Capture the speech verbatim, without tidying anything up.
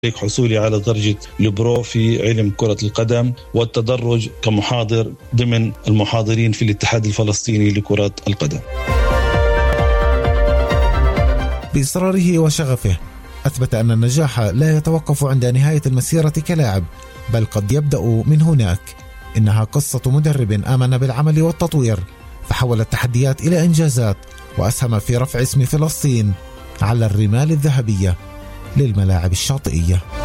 حصولي على درجة البرو في علم كرة القدم والتدرج كمحاضر ضمن المحاضرين في الاتحاد الفلسطيني لكرة القدم. بإصراره وشغفه أثبت أن النجاح لا يتوقف عند نهاية المسيرة كلاعب، بل قد يبدأ من هناك. إنها قصة مدرب آمن بالعمل والتطوير، فحول التحديات إلى إنجازات، وأسهم في رفع اسم فلسطين على الرمال الذهبية للملاعب الشاطئية.